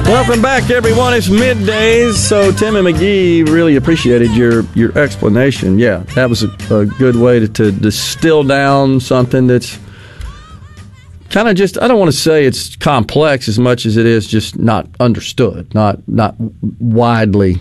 Welcome back, everyone. It's middays, so Tim and McGee really appreciated your explanation. Yeah, that was a good way to distill down something that's kind of just, I don't want to say it's complex as much as it is just not understood, not widely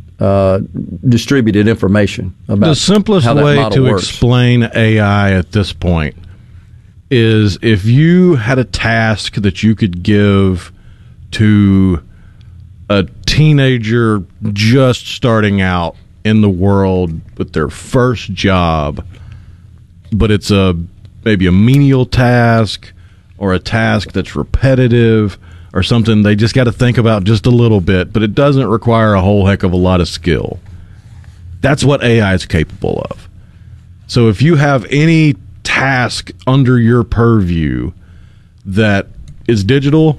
distributed information about the simplest how that way model to works. Explain AI at this point is if you had a task that you could give to a teenager just starting out in the world with their first job, but it's maybe a menial task or a task that's repetitive or something they just got to think about just a little bit, but it doesn't require a whole heck of a lot of skill. That's what AI is capable of. So if you have any task under your purview that is digital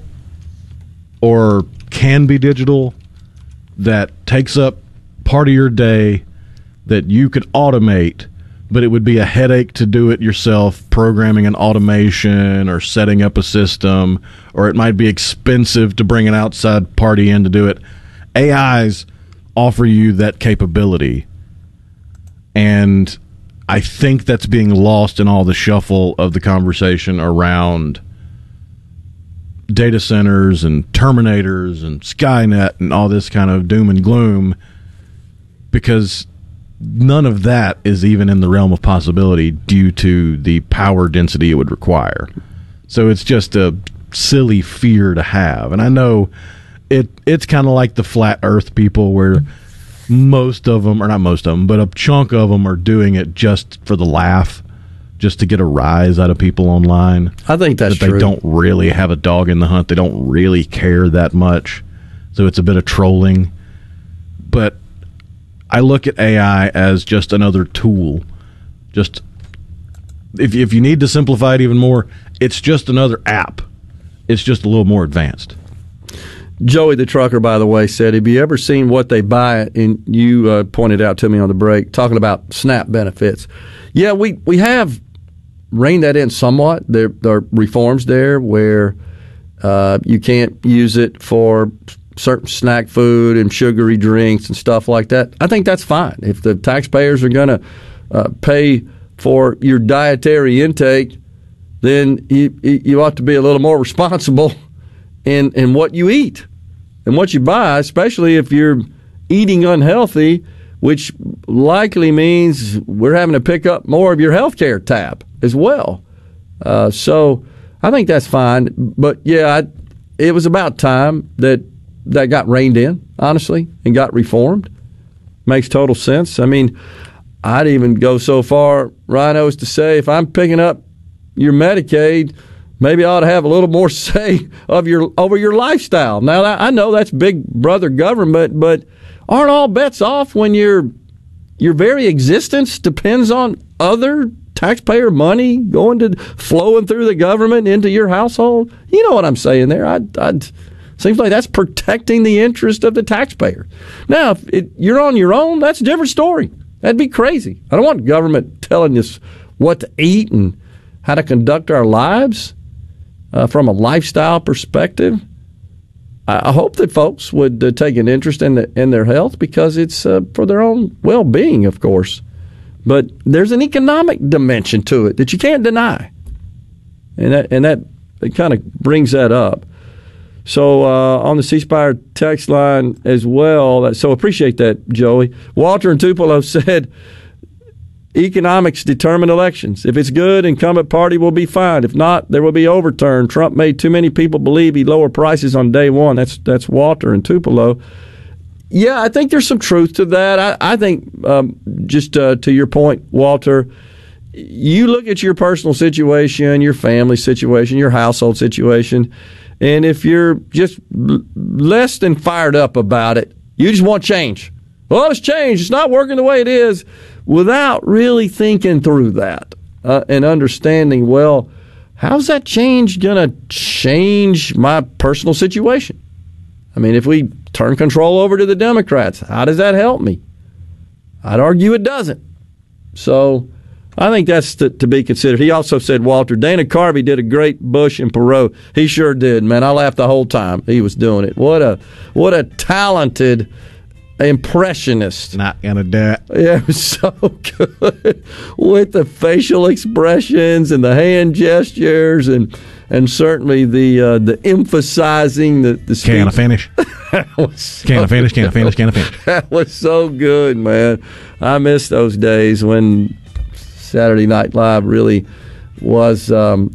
or can be digital, that takes up part of your day that you could automate, but it would be a headache to do it yourself, programming an automation or setting up a system, or it might be expensive to bring an outside party in to do it. AIs offer you that capability. And I think that's being lost in all the shuffle of the conversation around data centers and Terminators and Skynet and all this kind of doom and gloom, because none of that is even in the realm of possibility due to the power density it would require. So it's just a silly fear to have. And I know it's kind of like the flat earth people, where most of them, or not most of them, but a chunk of them are doing it just for the laugh, just to get a rise out of people online. I think that's true. They don't really have a dog in the hunt. They don't really care that much. So it's a bit of trolling. But I look at AI as just another tool. Just if you need to simplify it even more, it's just another app. It's just a little more advanced. Joey the trucker, by the way, said, have you ever seen what they buy? And you pointed out to me on the break, talking about SNAP benefits. Yeah, we have reined that in somewhat. There are reforms there where you can't use it for certain snack food and sugary drinks and stuff like that. I think that's fine. If the taxpayers are going to pay for your dietary intake, then you ought to be a little more responsible in what you eat and what you buy, especially if you're eating unhealthy, which likely means we're having to pick up more of your health care tab as well. So I think that's fine. But, yeah, it was about time that got reined in, honestly, and got reformed. Makes total sense. I mean, I'd even go so far, Rhino, as to say if I'm picking up your Medicaid, maybe I ought to have a little more say over your lifestyle. Now, I know that's big brother government, but aren't all bets off when your very existence depends on other taxpayer money flowing through the government into your household? You know what I'm saying there. Seems like that's protecting the interest of the taxpayer. Now, if you're on your own, that's a different story. That'd be crazy. I don't want government telling us what to eat and how to conduct our lives from a lifestyle perspective. I hope that folks would take an interest in their health, because it's for their own well-being, of course. But there's an economic dimension to it that you can't deny, and that kind of brings that up. So on the C Spire text line as well. So appreciate that, Joey. Walter in Tupelo said, economics determine elections. If it's good, incumbent party will be fine. If not, there will be overturned. Trump made too many people believe he'd lower prices on day one. That's Walter in Tupelo. Yeah, I think there's some truth to that. I think, just to your point, Walter, you look at your personal situation, your family situation, your household situation, and if you're just less than fired up about it, you just want change. Well, it's changed. It's not working the way it is, without really thinking through that and understanding, well, how's that change going to change my personal situation? I mean, if we turn control over to the Democrats, how does that help me? I'd argue it doesn't. So I think that's to be considered. He also said, Walter, Dana Carvey did a great Bush and Perot. He sure did, man. I laughed the whole time he was doing it. What a talented impressionist. Not gonna do it. Yeah, it was so good with the facial expressions and the hand gestures and certainly the emphasizing the speech. Can I finish? Can I finish? That was so good, man. I miss those days when Saturday Night Live really was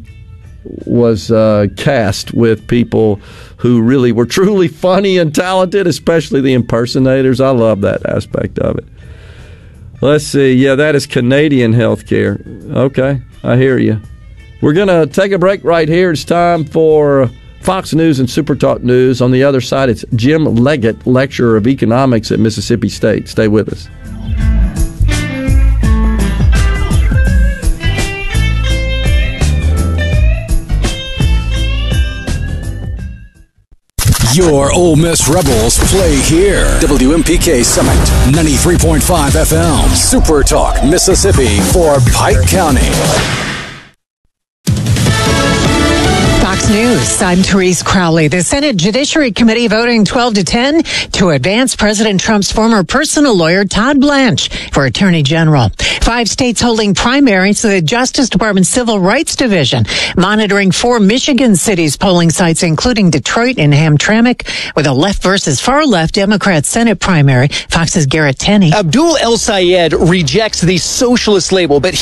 cast with people who really were truly funny and talented, especially the impersonators. I love that aspect of it. Let's see. Yeah, that is Canadian healthcare. Okay, I hear you. We're going to take a break right here. It's time for Fox News and Super Talk News. On the other side, it's Jim Leggett, lecturer of economics at Mississippi State. Stay with us. Your Ole Miss Rebels play here. WMPK Summit, 93.5 FM. Super Talk, Mississippi for Pike County. Fox News, I'm Therese Crowley. The Senate Judiciary Committee voting 12-10 to advance President Trump's former personal lawyer, Todd Blanche, for Attorney General. 5 states holding primaries to the Justice Department's Civil Rights Division, monitoring 4 Michigan cities' polling sites, including Detroit and Hamtramck, with a left versus far left Democrat Senate primary. Fox's Garrett Tenney. Abdul El Sayed rejects the socialist label, but